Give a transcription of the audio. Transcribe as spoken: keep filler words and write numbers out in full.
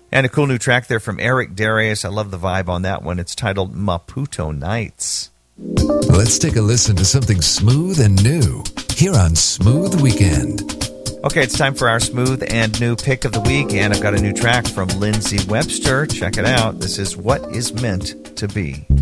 And a cool new track there from Eric Darius. I love the vibe on that one. It's titled Maputo Nights. Let's take a listen to something smooth and new here on Smooth Weekend. Okay, it's time for our smooth and new pick of the week, and I've got a new track from Lindsey Webster. Check it out. This is What Is Meant to Be.